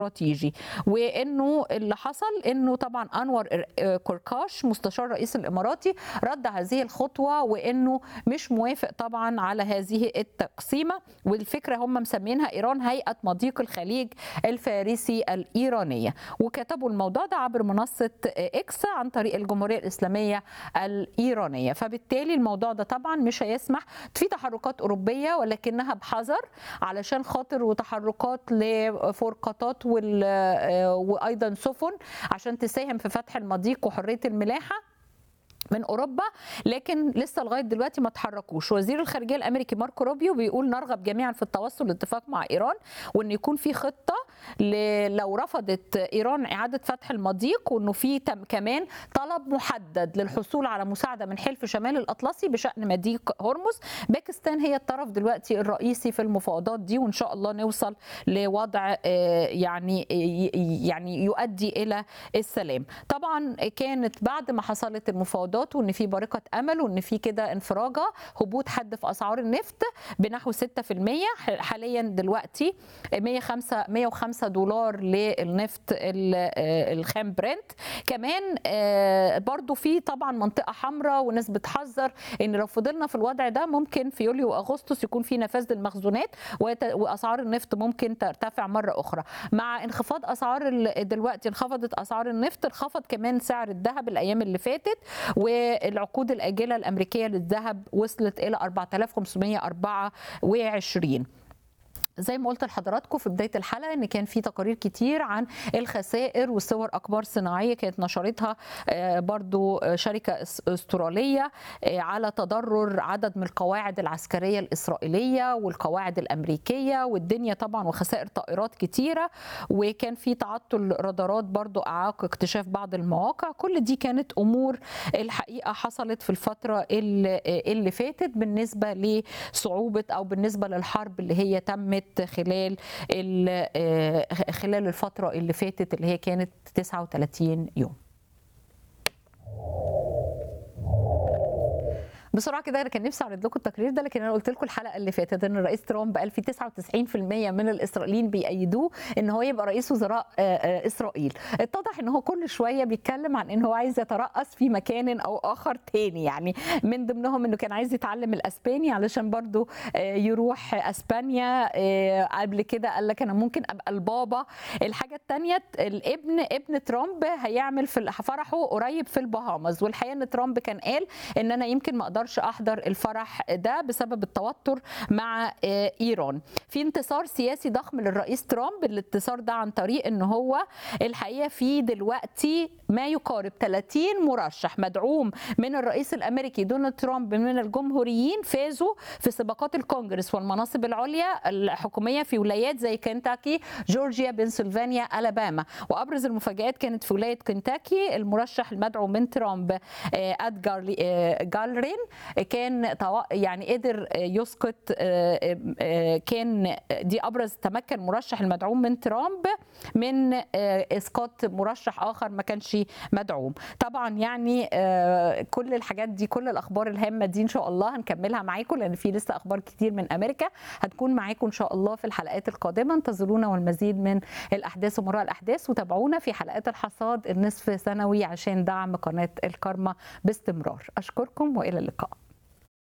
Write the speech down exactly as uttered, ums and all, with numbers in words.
استراتيجي. وانه اللي حصل انه طبعا انور قرقاش مستشار رئيس الاماراتي رد هذه الخطوه، وانه مش موافق طبعا على هذه التقسيمه. والفكره هم مسمينها ايران هيئه مضيق الخليج الفارسي الايرانيه، وكتبوا الموضوع ده عبر منصه اكس عن طريق الجمهوريه الاسلاميه الايرانيه. فبالتالي الموضوع ده طبعا مش هيسمح في تحركات اوروبيه، ولكنها بحذر علشان خاطر وتحركات لفرقاطات وايضا سفن عشان تساهم في فتح المضيق وحريه الملاحه من اوروبا، لكن لسه لغايه دلوقتي ما تحركوش. وزير الخارجيه الامريكي ماركو روبيو بيقول نرغب جميعا في التوصل لاتفاق مع ايران، وان يكون في خطه لو رفضت ايران اعاده فتح المضيق، وانه في كمان طلب محدد للحصول على مساعده من حلف شمال الاطلسي بشان مضيق هرمز. باكستان هي الطرف دلوقتي الرئيسي في المفاوضات دي، وان شاء الله نوصل لوضع يعني يعني يؤدي الى السلام. طبعا كانت بعد ما حصلت المفاوضات وان في بارقه امل وان في كده انفراجه هبوط حد في اسعار النفط بنحو ستة في المية، حاليا دلوقتي مية وخمسة دولار للنفط الخام برنت. كمان برضو في طبعا منطقه حمراء، وناس بتحذر ان لو فضلنا في الوضع ده ممكن في يوليو واغسطس يكون في نفاذ للمخزونات واسعار النفط ممكن ترتفع مره اخرى. مع انخفاض اسعار دلوقتي انخفضت اسعار النفط، انخفض كمان سعر الذهب الايام اللي فاتت، والعقود الآجلة الأمريكية للذهب وصلت إلى أربعة آلاف وخمسمية وأربعة وعشرين. زي ما قلت لحضراتكم في بدايه الحلقه ان كان في تقارير كتير عن الخسائر وصور اقمار صناعيه كانت نشرتها برضو شركه استراليه على تضرر عدد من القواعد العسكريه الاسرائيليه والقواعد الامريكيه والدنيا طبعا، وخسائر طائرات كتيره، وكان في تعطل رادارات برضو اعاق اكتشاف بعض المواقع. كل دي كانت امور الحقيقه حصلت في الفتره اللي فاتت بالنسبه لصعوبه او بالنسبه للحرب اللي هي تمت خلال خلال الفترة اللي فاتت اللي هي كانت تسعة وثلاثين يوم. بسرعه كده انا كان نفسي اعرض لكم التقرير ده، لكن انا قلت لكم الحلقه اللي فاتت ان الرئيس ترامب قال في تسعة وتسعين في المية من الاسرائيليين بيأيدوه ان هو يبقى رئيس وزراء اسرائيل. اتضح ان هو كل شويه بيتكلم عن ان هو عايز يترأس في مكان او اخر تاني، يعني من ضمنهم انه كان عايز يتعلم الاسباني علشان برضو يروح اسبانيا. قبل كده قال لك انا ممكن ابقى البابا. الحاجه الثانيه الابن ابن ترامب هيعمل في فرحه قريب في البهامز، والحقيقه ان ترامب كان قال ان انا يمكن ما اقدرش احضر الفرح ده بسبب التوتر مع ايران. في انتصار سياسي ضخم للرئيس ترامب، الانتصار ده عن طريق ان هو الحقيقه في دلوقتي ما يقارب ثلاثين مرشح مدعوم من الرئيس الامريكي دونالد ترامب من الجمهوريين فازوا في سباقات الكونجرس والمناصب العليا الحكوميه في ولايات زي كنتاكي، جورجيا، بنسلفانيا، الاباما. وابرز المفاجآت كانت في ولايه كنتاكي المرشح المدعوم من ترامب اد جالرين كان يعني قدر يسقط، كان دي ابرز تمكن مرشح المدعوم من ترامب من اسقاط مرشح اخر ما كانش مدعوم. طبعا يعني كل الحاجات دي كل الاخبار الهامه دي ان شاء الله هنكملها معاكم، لان في لسه اخبار كتير من امريكا هتكون معاكم ان شاء الله في الحلقات القادمه. انتظرونا والمزيد من الاحداث ومراء الاحداث، وتابعونا في حلقات الحصاد النصف سنوي عشان دعم قناه الكارما باستمرار. اشكركم والى اللقاء.